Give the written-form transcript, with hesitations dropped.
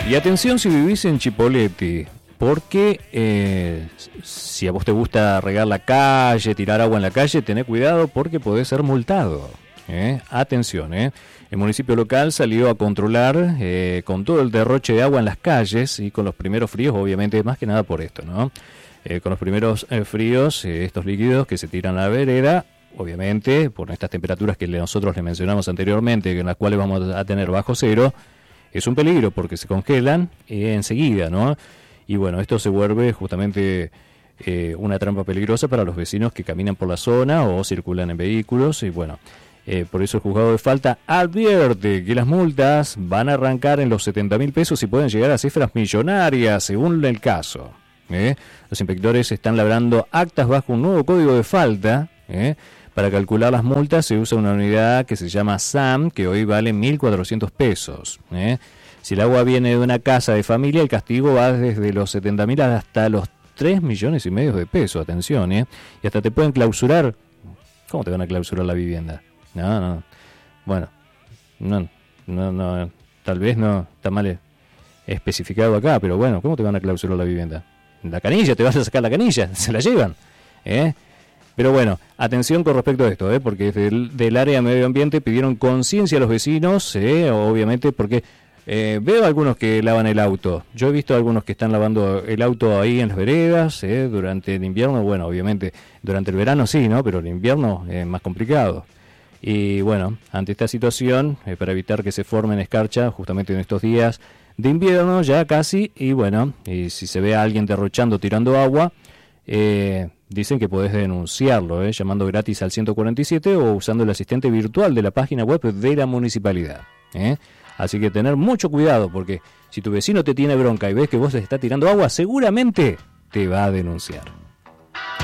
Y atención si vivís en Chipoleti, porque si a vos te gusta regar la calle, tirar agua en la calle, tené cuidado porque podés ser multado. Atención, el municipio local salió a controlar con todo el derroche de agua en las calles y con los primeros fríos, obviamente, más que nada por esto, ¿no? Con los primeros fríos, estos líquidos que se tiran a la vereda, obviamente, por estas temperaturas que nosotros le mencionamos anteriormente, en las cuales vamos a tener bajo cero, es un peligro porque se congelan enseguida, ¿no? Y bueno, esto se vuelve justamente una trampa peligrosa para los vecinos que caminan por la zona o circulan en vehículos. Y bueno, por eso el juzgado de falta advierte que las multas van a arrancar en los 70.000 pesos y pueden llegar a cifras millonarias según el caso. Los inspectores están labrando actas bajo un nuevo código de falta. Para calcular las multas se usa una unidad que se llama SAM, que hoy vale 1.400 pesos. Si el agua viene de una casa de familia, el castigo va desde los 70.000 hasta los 3,5 millones de pesos. Atención, y hasta te pueden clausurar. ¿Cómo te van a clausurar la vivienda? No. Bueno, no, tal vez no está mal especificado acá, pero bueno, ¿cómo te van a clausurar la vivienda? La canilla, te vas a sacar la canilla, se la llevan. Pero bueno, atención con respecto a esto, porque desde del área de medio ambiente pidieron conciencia a los vecinos, obviamente, porque veo algunos que lavan el auto. Yo he visto algunos que están lavando el auto ahí en las veredas, durante el invierno. Bueno, obviamente, durante el verano sí, ¿no? Pero el invierno es más complicado. Y bueno, ante esta situación, para evitar que se formen escarchas justamente en estos días de invierno ya casi, y bueno, y si se ve a alguien derrochando, tirando agua, dicen que podés denunciarlo, llamando gratis al 147 o usando el asistente virtual de la página web de la municipalidad. Así que tener mucho cuidado, porque si tu vecino te tiene bronca y ves que vos le estás tirando agua, seguramente te va a denunciar.